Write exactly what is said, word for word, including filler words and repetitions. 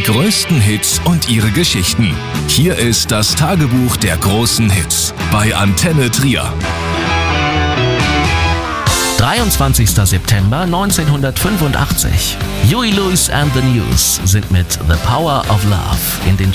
größten Hits und ihre Geschichten. Hier ist das Tagebuch der großen Hits bei Antenne Trier. dreiundzwanzigster September neunzehnhundertfünfundachtzig. Huey Lewis and the News sind mit The Power of Love in den